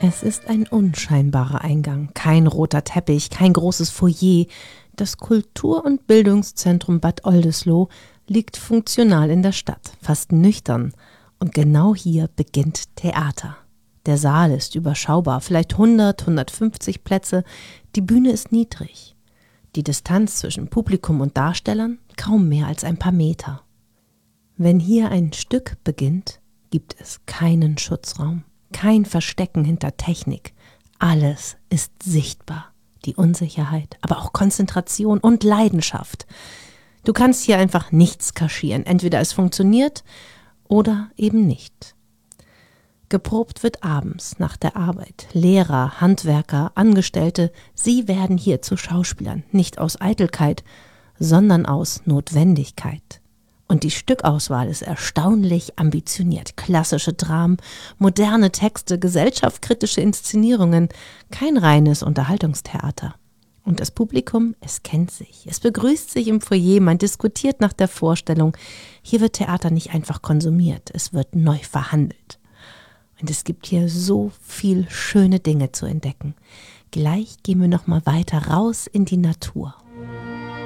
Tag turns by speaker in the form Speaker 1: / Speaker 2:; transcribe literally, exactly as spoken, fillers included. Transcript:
Speaker 1: Es ist ein unscheinbarer Eingang, kein roter Teppich, kein großes Foyer. Das Kultur- und Bildungszentrum Bad Oldesloe liegt funktional in der Stadt, fast nüchtern. Und genau hier beginnt Theater. Der Saal ist überschaubar, vielleicht hundert, hundertfünfzig Plätze. Die Bühne ist niedrig. Die Distanz zwischen Publikum und Darstellern kaum mehr als ein paar Meter. Wenn hier ein Stück beginnt, gibt es keinen Schutzraum, kein Verstecken hinter Technik. Alles ist sichtbar. Die Unsicherheit, aber auch Konzentration und Leidenschaft. Du kannst hier einfach nichts kaschieren. Entweder es funktioniert oder eben nicht. Geprobt wird abends nach der Arbeit. Lehrer, Handwerker, Angestellte, sie werden hier zu Schauspielern. Nicht aus Eitelkeit, sondern aus Notwendigkeit. Und die Stückauswahl ist erstaunlich ambitioniert. Klassische Dramen, moderne Texte, gesellschaftskritische Inszenierungen. Kein reines Unterhaltungstheater. Und das Publikum, es kennt sich. Es begrüßt sich im Foyer, man diskutiert nach der Vorstellung. Hier wird Theater nicht einfach konsumiert, es wird neu verhandelt. Und es gibt hier so viel schöne Dinge zu entdecken. Gleich gehen wir noch mal weiter raus in die Natur.